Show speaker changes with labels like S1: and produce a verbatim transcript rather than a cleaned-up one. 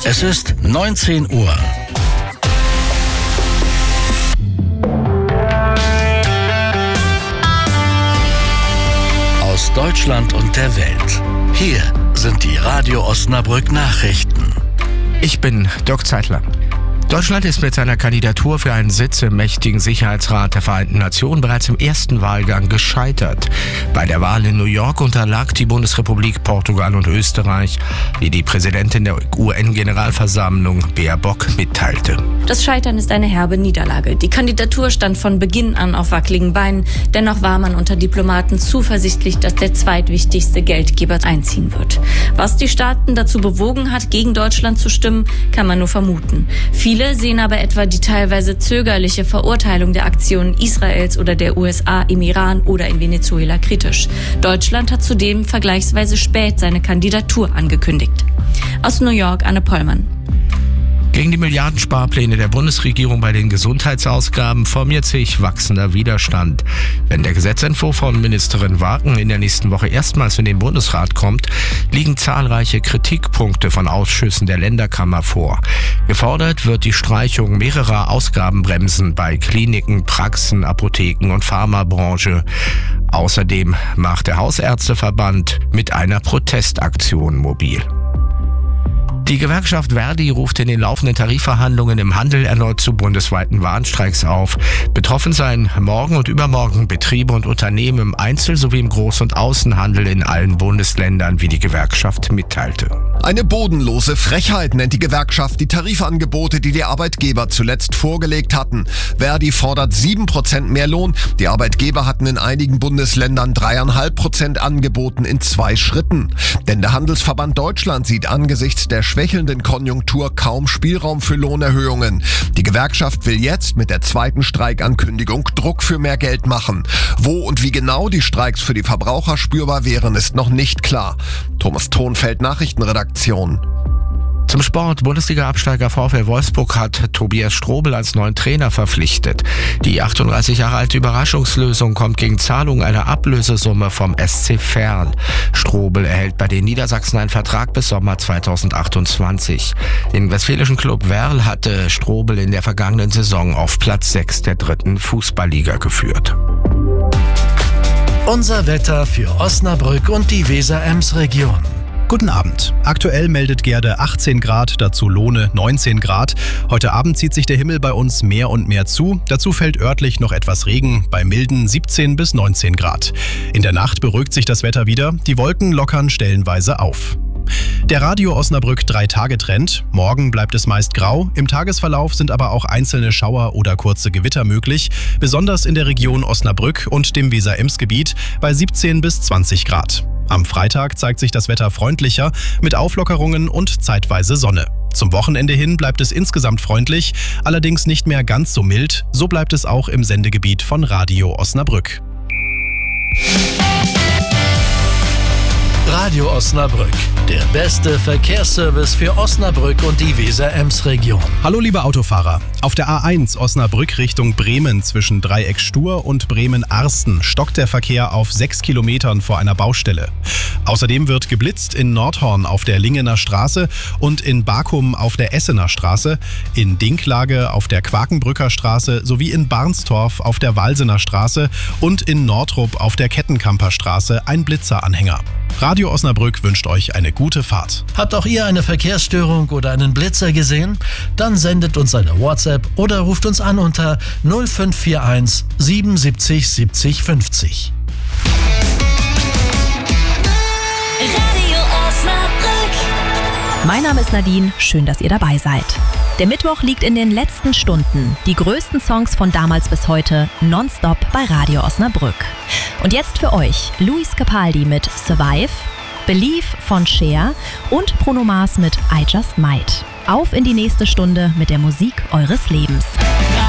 S1: Es ist neunzehn Uhr. Aus Deutschland und der Welt. Hier sind die Radio Osnabrück Nachrichten.
S2: Ich bin Dirk Zeitler. Deutschland ist mit seiner Kandidatur für einen Sitz im mächtigen Sicherheitsrat der Vereinten Nationen bereits im ersten Wahlgang gescheitert. Bei der Wahl in New York unterlag die Bundesrepublik Portugal und Österreich, wie die Präsidentin der U N-Generalversammlung Baerbock mitteilte.
S3: Das Scheitern ist eine herbe Niederlage. Die Kandidatur stand von Beginn an auf wackeligen Beinen. Dennoch war man unter Diplomaten zuversichtlich, dass der zweitwichtigste Geldgeber einziehen wird. Was die Staaten dazu bewogen hat, gegen Deutschland zu stimmen, kann man nur vermuten. Viele sehen aber etwa die teilweise zögerliche Verurteilung der Aktionen Israels oder der U S A im Iran oder in Venezuela kritisch. Deutschland hat zudem vergleichsweise spät seine Kandidatur angekündigt. Aus New York, Anne Pollmann.
S2: Gegen die Milliardensparpläne der Bundesregierung bei den Gesundheitsausgaben formiert sich wachsender Widerstand. Wenn der Gesetzentwurf von Ministerin Waken in der nächsten Woche erstmals in den Bundesrat kommt, liegen zahlreiche Kritikpunkte von Ausschüssen der Länderkammer vor. Gefordert wird die Streichung mehrerer Ausgabenbremsen bei Kliniken, Praxen, Apotheken und Pharmabranche. Außerdem macht der Hausärzteverband mit einer Protestaktion mobil. Die Gewerkschaft Verdi ruft in den laufenden Tarifverhandlungen im Handel erneut zu bundesweiten Warnstreiks auf. Betroffen seien morgen und übermorgen Betriebe und Unternehmen im Einzel- sowie im Groß- und Außenhandel in allen Bundesländern, wie die Gewerkschaft mitteilte.
S4: Eine bodenlose Frechheit nennt die Gewerkschaft die Tarifangebote, die die Arbeitgeber zuletzt vorgelegt hatten. Verdi fordert sieben Prozent mehr Lohn. Die Arbeitgeber hatten in einigen Bundesländern drei Komma fünf Prozent angeboten in zwei Schritten. Denn der Handelsverband Deutschland sieht angesichts der schwächelnden Konjunktur kaum Spielraum für Lohnerhöhungen. Die Gewerkschaft will jetzt mit der zweiten Streikankündigung Druck für mehr Geld machen. Wo und wie genau die Streiks für die Verbraucher spürbar wären, ist noch nicht klar. Thomas Thonfeld, Nachrichtenredaktion.
S2: Zum Sport. Bundesliga-Absteiger VfL Wolfsburg hat Tobias Strobel als neuen Trainer verpflichtet. Die achtunddreißig Jahre alte Überraschungslösung kommt gegen Zahlung einer Ablösesumme vom S C Verl. Strobel erhält bei den Niedersachsen einen Vertrag bis Sommer zweitausendachtundzwanzig. Den westfälischen Klub Werl hatte Strobel in der vergangenen Saison auf Platz sechs der dritten Fußballliga geführt.
S1: Unser Wetter für Osnabrück und die Weser-Ems-Region.
S5: Guten Abend. Aktuell meldet Gerde achtzehn Grad, dazu Lohne neunzehn Grad. Heute Abend zieht sich der Himmel bei uns mehr und mehr zu. Dazu fällt örtlich noch etwas Regen, bei milden siebzehn bis neunzehn Grad. In der Nacht beruhigt sich das Wetter wieder, die Wolken lockern stellenweise auf. Der Radio Osnabrück drei Tage Trend. Morgen bleibt es meist grau, im Tagesverlauf sind aber auch einzelne Schauer oder kurze Gewitter möglich, besonders in der Region Osnabrück und dem Weser-Ems-Gebiet bei siebzehn bis zwanzig Grad. Am Freitag zeigt sich das Wetter freundlicher mit Auflockerungen und zeitweise Sonne. Zum Wochenende hin bleibt es insgesamt freundlich, allerdings nicht mehr ganz so mild. So bleibt es auch im Sendegebiet von Radio Osnabrück.
S1: Radio Osnabrück, der beste Verkehrsservice für Osnabrück und die Weser-Ems-Region.
S5: Hallo liebe Autofahrer. Auf der A eins Osnabrück Richtung Bremen zwischen Dreieck Stur und Bremen-Arsten stockt der Verkehr auf sechs Kilometern vor einer Baustelle. Außerdem wird geblitzt in Nordhorn auf der Lingener Straße und in Bakum auf der Essener Straße, in Dinklage auf der Quakenbrücker Straße sowie in Barnstorf auf der Walsener Straße und in Nordrup auf der Kettenkamper Straße ein Blitzeranhänger. Radio Osnabrück wünscht euch eine gute Fahrt.
S1: Habt auch ihr eine Verkehrsstörung oder einen Blitzer gesehen? Dann sendet uns eine WhatsApp oder ruft uns an unter null fünf vier eins siebenundsiebzig siebzig fünfzig.
S6: Radio Osnabrück.
S7: Mein Name ist Nadine, schön, dass ihr dabei seid. Der Mittwoch liegt in den letzten Stunden. Die größten Songs von damals bis heute nonstop bei Radio Osnabrück. Und jetzt für euch Luis Capaldi mit Survive, Believe von Cher und Bruno Mars mit I Just Might. Auf in die nächste Stunde mit der Musik eures Lebens.